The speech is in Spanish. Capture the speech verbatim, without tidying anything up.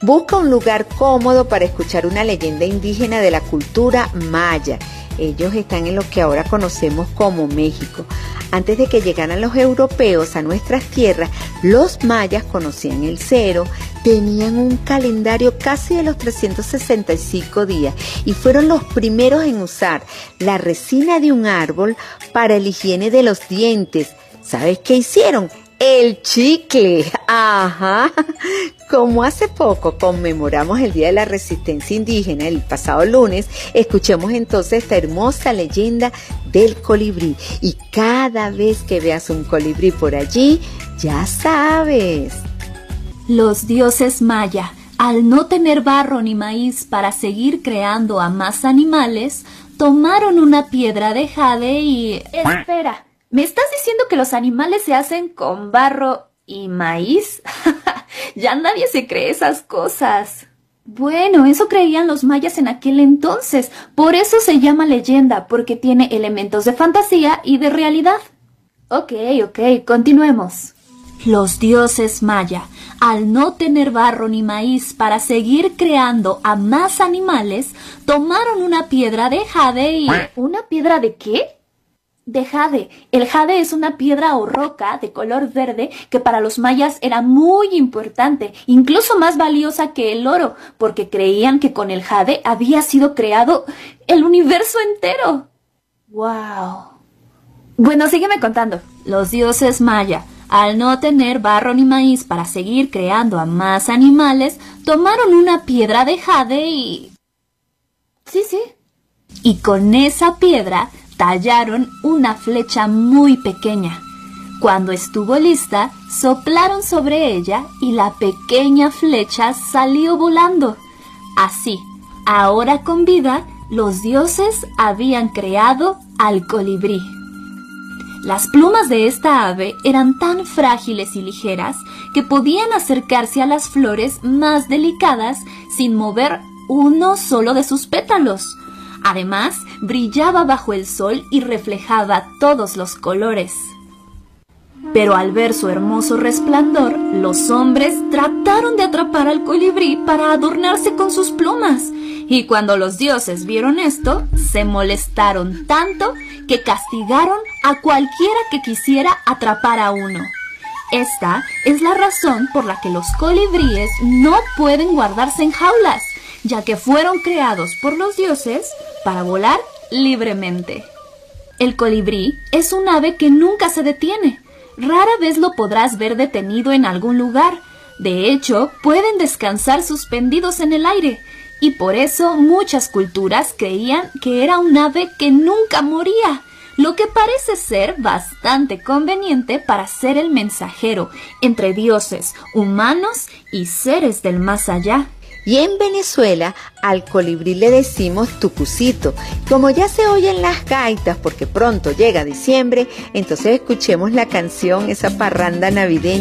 Busca un lugar cómodo para escuchar una leyenda indígena de la cultura maya. Ellos están en lo que ahora conocemos como México. Antes de que llegaran los europeos a nuestras tierras, los mayas conocían el cero, tenían un calendario casi de los trescientos sesenta y cinco días y fueron los primeros en usar la resina de un árbol para la higiene de los dientes. ¿Sabes qué hicieron? El chicle. Ajá. Como hace poco conmemoramos el Día de la Resistencia Indígena el pasado lunes, escuchemos entonces esta hermosa leyenda del colibrí. Y cada vez que veas un colibrí por allí, ya sabes. Los dioses maya, al no tener barro ni maíz para seguir creando a más animales, tomaron una piedra de jade y... Espera, ¿me estás diciendo que los animales se hacen con barro y maíz? Ya nadie se cree esas cosas. Bueno, eso creían los mayas en aquel entonces. Por eso se llama leyenda, porque tiene elementos de fantasía y de realidad. Ok, ok, continuemos. Los dioses maya, al no tener barro ni maíz para seguir creando a más animales, tomaron una piedra de jade y... ¿Una piedra de qué? De jade. El jade es una piedra o roca de color verde que para los mayas era muy importante, incluso más valiosa que el oro, porque creían que con el jade había sido creado el universo entero. ¡Wow! Bueno, sígueme contando. Los dioses maya, al no tener barro ni maíz para seguir creando a más animales, tomaron una piedra de jade y... Sí, sí. Y con esa piedra tallaron una flecha muy pequeña. Cuando estuvo lista, soplaron sobre ella y la pequeña flecha salió volando. Así, ahora con vida, los dioses habían creado al colibrí. Las plumas de esta ave eran tan frágiles y ligeras que podían acercarse a las flores más delicadas sin mover uno solo de sus pétalos. Además, brillaba bajo el sol y reflejaba todos los colores. Pero al ver su hermoso resplandor, los hombres trataron de atrapar al colibrí para adornarse con sus plumas. Y cuando los dioses vieron esto, se molestaron tanto que castigaron a cualquiera que quisiera atrapar a uno. Esta es la razón por la que los colibríes no pueden guardarse en jaulas, ya que fueron creados por los dioses para volar libremente. El colibrí es un ave que nunca se detiene. Rara vez lo podrás ver detenido en algún lugar. De hecho, pueden descansar suspendidos en el aire, y por eso muchas culturas creían que era un ave que nunca moría, lo que parece ser bastante conveniente para ser el mensajero entre dioses, humanos y seres del más allá. Y en Venezuela al colibrí le decimos tucucito. Como ya se oyen las gaitas porque pronto llega diciembre, entonces escuchemos la canción, esa parranda navideña.